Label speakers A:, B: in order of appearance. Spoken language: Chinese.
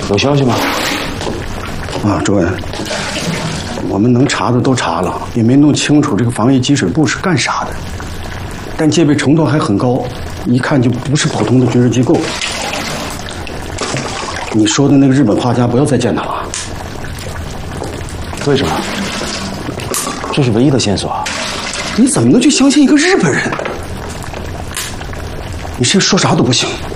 A: 有消息吗？
B: 啊，主任，我们能查的都查了，也没弄清楚这个防疫给水部是干啥的，但戒备程度还很高，一看就不是普通的军事机构。你说的那个日本画家，不要再见他了。
A: 为什么？这是唯一的线索。
B: 你怎么能去相信一个日本人？你这说啥都不行。